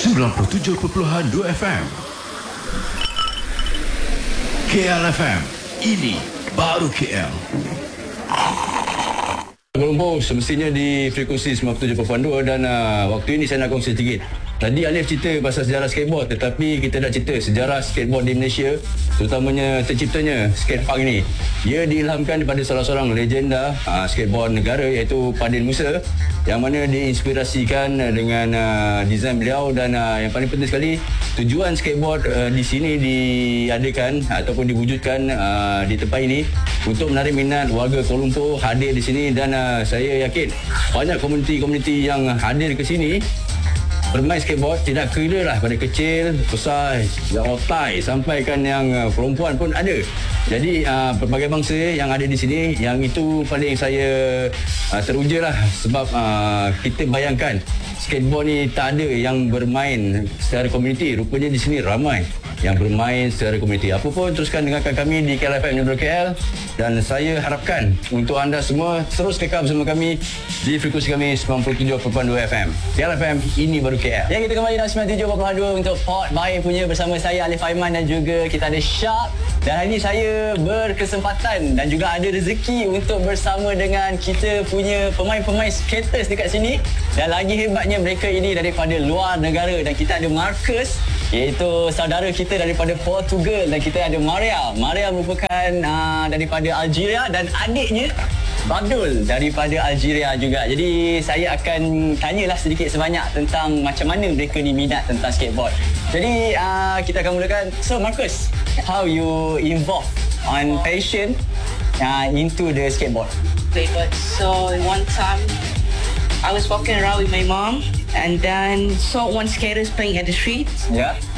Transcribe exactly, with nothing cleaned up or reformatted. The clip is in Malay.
sembilan puluh tujuh perpuluhan dua F M. K L F M, ini baru K L. Kuala Lumpur semestinya di frekuensi sembilan puluh tujuh perpuluhan dua dan uh, waktu ini saya nak kongsi sedikit. Tadi Alif cerita pasal sejarah skateboard, tetapi kita dah cerita sejarah skateboard di Malaysia, terutamanya terciptanya skatepark ini. Ia diilhamkan daripada salah seorang legenda uh, skateboard negara iaitu Padin Musa, yang mana diinspirasikan dengan uh, desain beliau dan uh, yang paling penting sekali, tujuan skateboard uh, di sini diadakan ataupun diwujudkan uh, di tempat ini untuk menarik minat warga Kuala Lumpur hadir di sini, dan uh, saya yakin banyak komuniti-komuniti yang hadir ke sini bermain skateboard, tidak kira lah pada kecil, besar, yang otai sampai kan yang uh, perempuan pun ada. Jadi uh, pelbagai bangsa yang ada di sini, yang itu paling saya uh, teruja lah, sebab uh, kita bayangkan skateboard ni tak ada yang bermain secara komuniti. Rupanya di sini ramai yang bermain secara komuniti. Apa pun, teruskan dengarkan kami di K L F M K L, dan saya harapkan untuk anda semua terus kekal bersama kami di frekuensi kami sembilan puluh tujuh perpuluhan dua F M. K L F M, ini baru K L. Ya, kita kembali dalam sembilan puluh tujuh perpuluhan dua untuk Port Baik punya bersama saya Alif Aiman, dan juga kita ada Shark. Dan hari ini saya berkesempatan dan juga ada rezeki untuk bersama dengan kita punya pemain-pemain skaters dekat sini. Dan lagi hebatnya, mereka ini daripada luar negara, dan kita ada Marcus, iaitu saudara kita daripada Portugal, dan kita ada Maria. Maria merupakan uh, daripada Algeria, dan adiknya Abdul daripada Algeria juga. Jadi saya akan tanyalah sedikit sebanyak tentang macam mana mereka ni minat tentang skateboard. Jadi uh, kita akan mulakan. So Marcus, how you involved on passion uh, into the skateboard? Skateboard. So one time I was walking around with my mom and then saw one skaters playing at the street. Yeah.